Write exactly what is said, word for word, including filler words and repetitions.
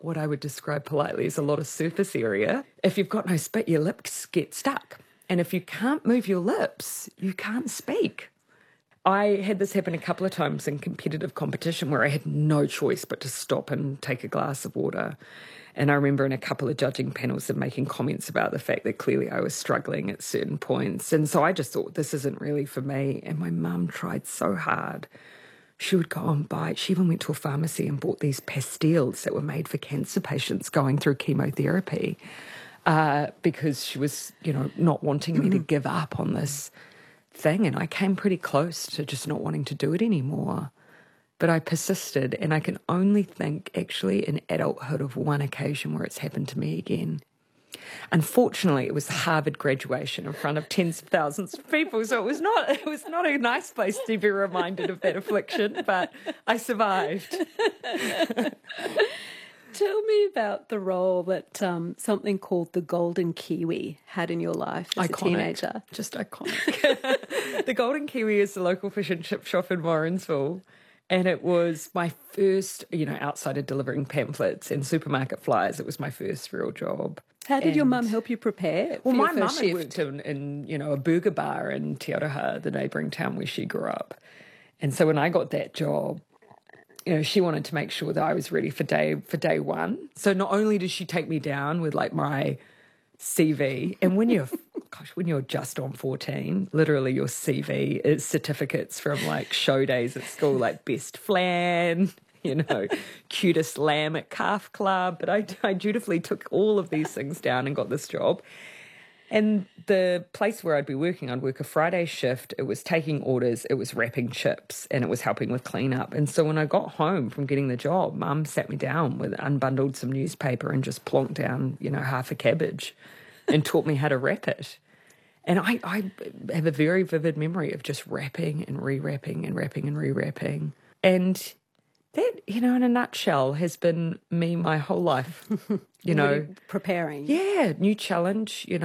what I would describe politely as a lot of surface area. If you've got no spit, your lips get stuck. And if you can't move your lips, you can't speak. I had this happen a couple of times in competitive competition where I had no choice but to stop and take a glass of water. And I remember in a couple of judging panels them making comments about the fact that clearly I was struggling at certain points. And so I just thought, this isn't really for me. And my mum tried so hard. She would go and buy, she even went to a pharmacy and bought these pastilles that were made for cancer patients going through chemotherapy uh, because she was, you know, not wanting me to give up on this thing. And I came pretty close to just not wanting to do it anymore. But I persisted, and I can only think actually in adulthood of one occasion where it's happened to me again. Unfortunately, it was the Harvard graduation in front of tens of thousands of people, so it was not it was not a nice place to be reminded of that affliction, but I survived. Tell me about the role that um, something called the Golden Kiwi had in your life as Iconic, a teenager. Just iconic. The Golden Kiwi is the local fish and chip shop in Morrinsville. And it was my first, you know, outside of delivering pamphlets and supermarket flyers, it was my first real job. How did and, your mum help you prepare for Well, your my mum first had shift? worked in, in, you know, a burger bar in Te Aroha, the neighbouring town where she grew up. And so when I got that job, you know, she wanted to make sure that I was ready for day for day one. So not only did she take me down with like my C V, and when you're, gosh, when you're just on fourteen, literally your C V is certificates from like show days at school, like best flan, you know, cutest lamb at calf club. But I, I dutifully took all of these things down and got this job. And the place where I'd be working, I'd work a Friday shift. It was taking orders, it was wrapping chips, and it was helping with cleanup. And so when I got home from getting the job, Mum sat me down with unbundled some newspaper and just plonked down, you know, half a cabbage and taught me how to wrap it. And I, I have a very vivid memory of just wrapping and re-wrapping and wrapping and re-wrapping. And that, you know, in a nutshell, has been me my whole life. You know, Really preparing. Yeah, new challenge, you know.